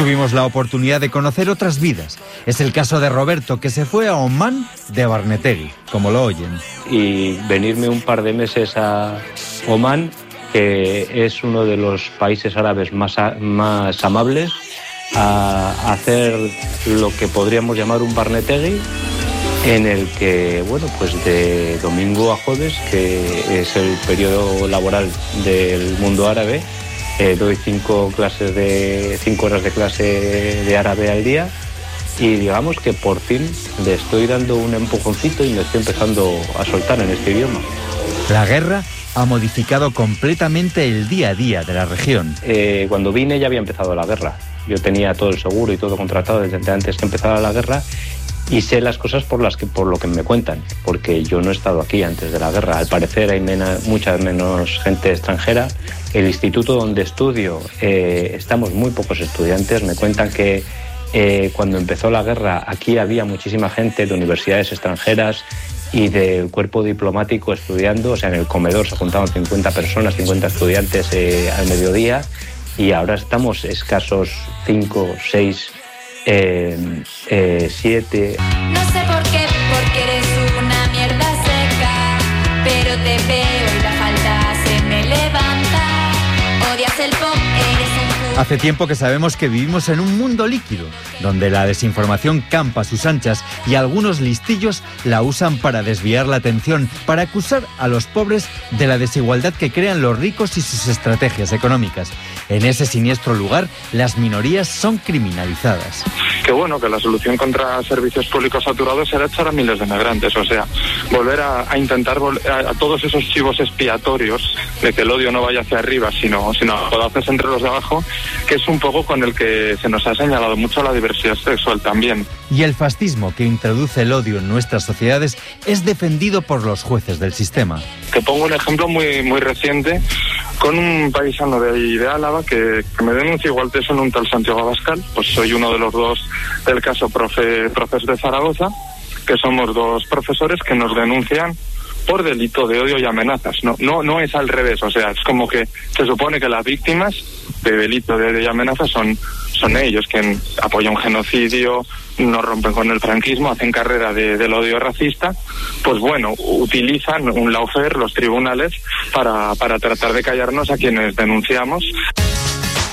tuvimos la oportunidad de conocer otras vidas. Es el caso de Roberto, que se fue a Omán de Barnetegui, como lo oyen. Y venirme un par de meses a Omán, que es uno de los países árabes más amables, a hacer lo que podríamos llamar un Barnetegui, en el que, bueno, pues de domingo a jueves, que es el periodo laboral del mundo árabe, doy 5 horas de clase de árabe al día, y digamos que por fin le estoy dando un empujoncito y me estoy empezando a soltar en este idioma. La guerra ha modificado completamente el día a día de la región. Cuando vine ya había empezado la guerra. Yo tenía todo el seguro y todo contratado desde antes que empezara la guerra, y sé las cosas por lo que me cuentan, porque yo no he estado aquí antes de la guerra. Al parecer hay mucha menos gente extranjera. El instituto donde estudio, estamos muy pocos estudiantes. Me cuentan que cuando empezó la guerra aquí había muchísima gente de universidades extranjeras y del cuerpo diplomático estudiando. O sea, en el comedor se juntaban 50 personas, 50 estudiantes al mediodía, y ahora estamos escasos 5, 6, 7. No sé por qué, porque eres una mierda seca, pero te veo y la falda se me levanta. Odias el pop, eres un... Hace tiempo que sabemos que vivimos en un mundo líquido, donde la desinformación campa a sus anchas y algunos listillos la usan para desviar la atención, para acusar a los pobres de la desigualdad que crean los ricos y sus estrategias económicas. En ese siniestro lugar, las minorías son criminalizadas. Que bueno, que la solución contra servicios públicos saturados será echar a miles de migrantes, o sea, volver a intentar a todos esos chivos expiatorios de que el odio no vaya hacia arriba, sino a codazos entre los de abajo, que es un poco con el que se nos ha señalado mucho la diversidad sexual también. Y el fascismo que introduce el odio en nuestras sociedades es defendido por los jueces del sistema. Te pongo un ejemplo muy reciente con un paisano de Álava que me denuncia igual te son un tal Santiago Abascal. Pues soy uno de los dos del caso profes de Zaragoza, que somos 2 profesores que nos denuncian por delito de odio y amenazas. No es al revés, o sea, es como que se supone que las víctimas de delito de odio y amenazas son ellos, quien apoyan un genocidio, no rompen con el franquismo, hacen carrera del odio racista. Pues bueno, utilizan un lawfare, los tribunales, para tratar de callarnos a quienes denunciamos.